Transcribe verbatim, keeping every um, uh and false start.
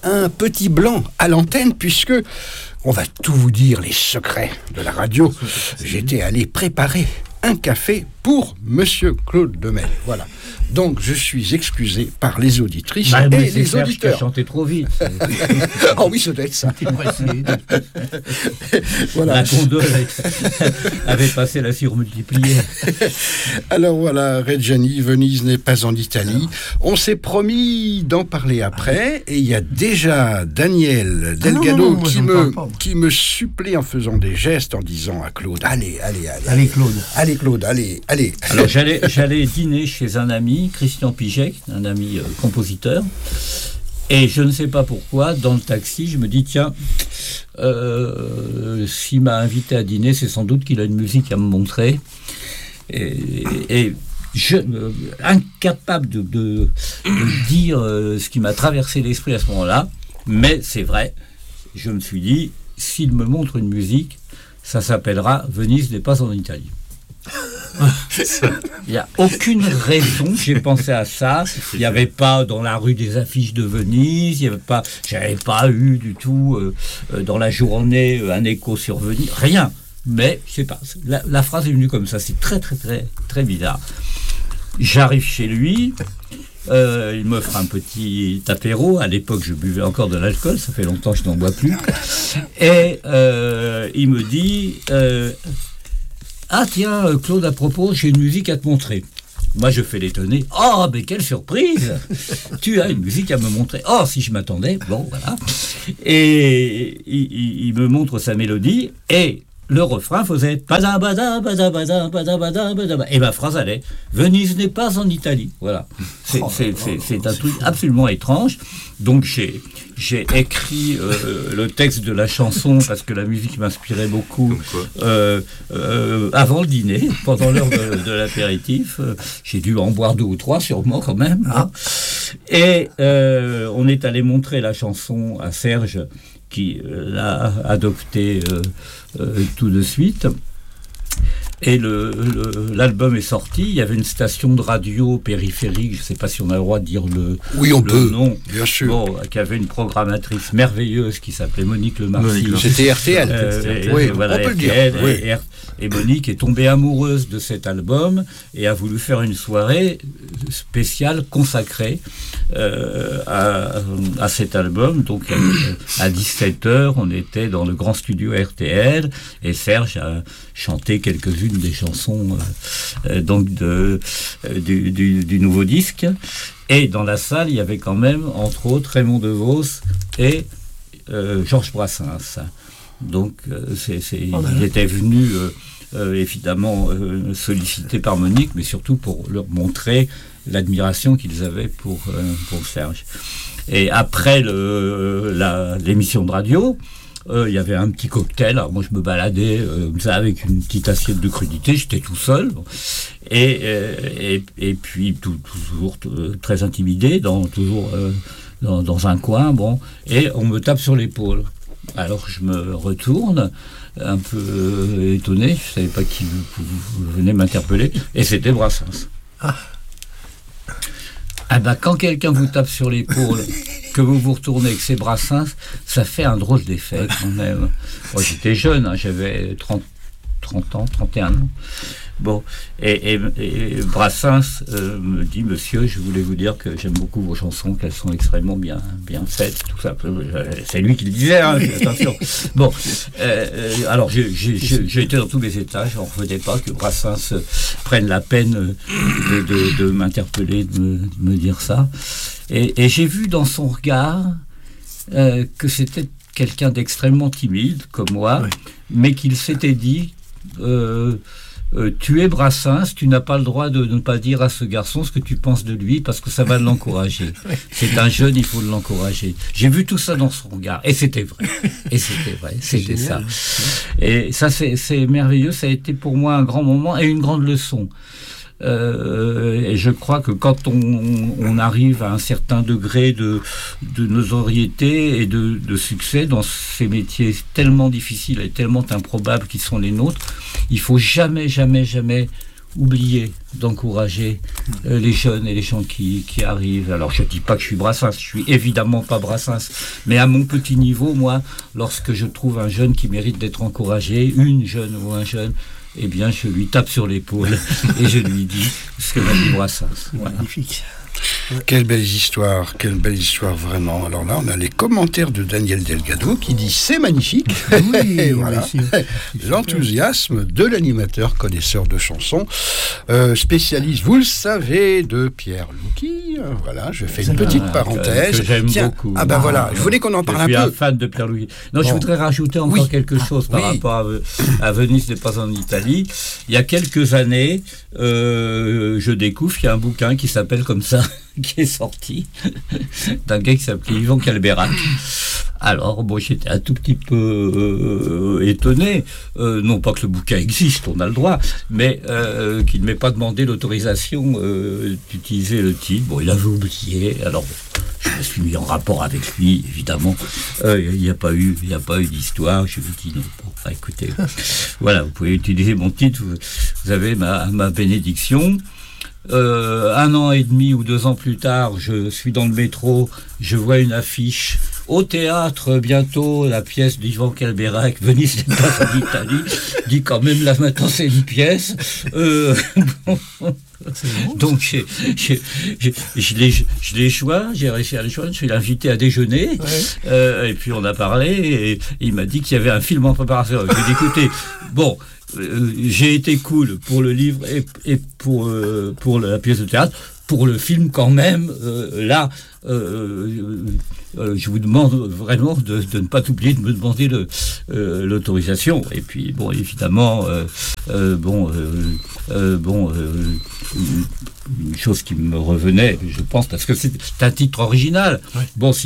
un petit blanc à l'antenne, puisque on va tout vous dire, les secrets de la radio. J'étais allé préparer un café pour Monsieur Claude Lemel. Voilà. Donc, je suis excusé par les auditrices bah, et les Serge auditeurs. Qui a chanté trop vite. Oh oui, ça doit être ça. Voilà. La condole avait passé la surmultipliée. Alors voilà, Reggiani, Venise n'est pas en Italie. On s'est promis d'en parler après, et il y a déjà Daniel Delgado ah non, non, qui, me, qui me supplée en faisant des gestes, en disant à Claude, allez, allez, allez. Allez, Claude. Allez, Claude, allez, allez. Alors, j'allais, j'allais dîner chez un ami, Christian Piget, un ami euh, compositeur, et je ne sais pas pourquoi, dans le taxi, je me dis, tiens, euh, s'il m'a invité à dîner, c'est sans doute qu'il a une musique à me montrer. Et, et je, euh, incapable de, de, de dire euh, ce qui m'a traversé l'esprit à ce moment-là, mais c'est vrai, je me suis dit, s'il me montre une musique, ça s'appellera « Venise n'est pas en Italie ». Il n'y a aucune raison, j'ai pensé à ça. Il n'y avait pas dans la rue des affiches de Venise, il y avait pas, j'avais pas eu du tout euh, dans la journée un écho sur Venise, rien. Mais je sais pas, la, la phrase est venue comme ça, c'est très très très très bizarre. J'arrive chez lui, euh, il m'offre un petit apéro. À l'époque, je buvais encore de l'alcool, ça fait longtemps que je n'en bois plus. Et euh, il me dit. Euh, Ah tiens, Claude, à propos, j'ai une musique à te montrer. Moi, je fais l'étonné. Oh, mais quelle surprise! Tu as une musique à me montrer. Oh, si je m'attendais. Bon, voilà. Et il, il, il me montre sa mélodie et le refrain faisait bada bada bada bada bada bada bada. Et ma phrase allait Venise n'est pas en Italie. Voilà. C'est, c'est, c'est, c'est un truc absolument étrange. Donc j'ai j'ai écrit euh, le texte de la chanson parce que la musique m'inspirait beaucoup euh, euh, avant le dîner, pendant l'heure de, de l'apéritif. Euh, j'ai dû en boire deux ou trois sûrement quand même. Hein. Et euh, on est allé montrer la chanson à Serge qui euh, l'a adoptée euh, euh, tout de suite. Et le, le, l'album est sorti. Il y avait une station de radio périphérique, je ne sais pas si on a le droit de dire le, oui, on le peut, nom, bien sûr. Bon, qui avait une programmatrice merveilleuse qui s'appelait Monique Lemarcy. C'était R T L. Euh, et, oui, voilà, on peut R T L, le dire. Oui. Et, et Monique est tombée amoureuse de cet album et a voulu faire une soirée spéciale consacrée euh, à, à cet album. Donc à, à dix-sept heures, on était dans le grand studio R T L et Serge a chanté quelques-unes des chansons euh, donc de, euh, du, du, du nouveau disque. Et dans la salle, il y avait quand même, entre autres, Raymond DeVos et euh, Georges Brassens. Donc, euh, c'est, c'est, oh, il était venu, euh, euh, évidemment, euh, sollicité par Monique, mais surtout pour leur montrer l'admiration qu'ils avaient pour, euh, pour Serge. Et après le, la, l'émission de radio, Euh, il y avait un petit cocktail. Alors moi je me baladais euh, comme ça avec une petite assiette de crudité, j'étais tout seul et, euh, et, et puis tout, toujours euh, très intimidé dans, toujours euh, dans, dans un coin, bon, et on me tape sur l'épaule. Alors je me retourne un peu euh, étonné, je savais pas qui vous, vous, vous venez m'interpeller, et c'était Brassens. Ah. Ah ben, quand quelqu'un vous tape sur l'épaule, que vous vous retournez avec ses Brassens, ça fait un drôle d'effet quand même. Moi, j'étais jeune, hein, j'avais trente, trente ans, trente et un ans. Bon, et, et, et Brassens euh, me dit, monsieur, je voulais vous dire que j'aime beaucoup vos chansons, qu'elles sont extrêmement bien, bien faites, tout ça. C'est lui qui le disait, hein, attention. Bon, euh, alors j'ai, j'ai, j'ai, j'ai été dans tous les états, je n'en revenais pas que Brassens prenne la peine de, de, de m'interpeller, de me, de me dire ça. Et, et j'ai vu dans son regard euh, que c'était quelqu'un d'extrêmement timide, comme moi, oui. Mais qu'il s'était dit... Euh, Euh, tu es Brassens, tu n'as pas le droit de ne pas dire à ce garçon ce que tu penses de lui parce que ça va l'encourager. C'est un jeune, il faut l'encourager. J'ai vu tout ça dans son regard et c'était vrai. Et c'était vrai, c'était ça. Et ça, c'est, c'est merveilleux. Ça a été pour moi un grand moment et une grande leçon. Euh, et je crois que quand on, on arrive à un certain degré de, de notoriété et de, de succès dans ces métiers tellement difficiles et tellement improbables qui sont les nôtres, il faut jamais, jamais, jamais oublié d'encourager euh, les jeunes et les gens qui, qui arrivent. Alors je ne dis pas que je suis Brassens, je suis évidemment pas Brassens, mais à mon petit niveau, moi, lorsque je trouve un jeune qui mérite d'être encouragé, une jeune ou un jeune, eh bien je lui tape sur l'épaule et je lui dis ce que m'a dit Brassens. Voilà. Magnifique. Quelle belle histoire, quelle belle histoire vraiment. Alors là, on a les commentaires de Daniel Delgado qui dit c'est magnifique. Oui, et voilà. oui, L'enthousiasme de l'animateur connaisseur de chansons, euh, spécialiste, vous le savez, de Pierre Louki. Voilà, je fais une petite Ah, parenthèse. que, que j'aime Tiens, beaucoup. ah ben voilà, je voulais qu'on en parle un peu. Je suis un fan de Pierre Louis. Non, bon. Je voudrais rajouter encore oui. quelque chose par oui. rapport à, à Venise n'est pas en Italie. Il y a quelques années, euh, je découvre qu'il y a un bouquin qui s'appelle comme ça, qui est sorti, d'un gars qui s'appelait Yvan Calberac. Alors, bon, j'étais un tout petit peu euh, étonné, euh, non pas que le bouquin existe, on a le droit, mais euh, qu'il ne m'ait pas demandé l'autorisation euh, d'utiliser le titre. Bon, il avait oublié, alors bon, je me suis mis en rapport avec lui, évidemment. Il euh, n'y a pas eu, il n'y a pas eu d'histoire. Je lui ai dit non, bon, bah, écoutez, voilà, vous pouvez utiliser mon titre, vous, vous avez ma, ma bénédiction. Euh, un an et demi ou deux ans plus tard, je suis dans le métro, je vois une affiche au théâtre bientôt, la pièce d'Yvan Calberac, Venise n'est pas en Italie, dit quand même là maintenant c'est une pièce. Euh, bon. Donc j'ai, j'ai, j'ai, je l'ai, je l'ai joint, j'ai réussi à le joindre, je l'ai invité à déjeuner, ouais. euh, et puis on a parlé, et il m'a dit qu'il y avait un film en préparation. Je lui ai dit écoutez, bon. Euh, j'ai été cool pour le livre et, et pour, euh, pour la pièce de théâtre. Pour le film, quand même, euh, là, euh, euh, je vous demande vraiment de, de ne pas oublier de me demander le, euh, l'autorisation. Et puis, bon, évidemment, euh, euh, bon, euh, euh, bon, euh, une chose qui me revenait, je pense, parce que c'est un titre original. Ouais. Bon, si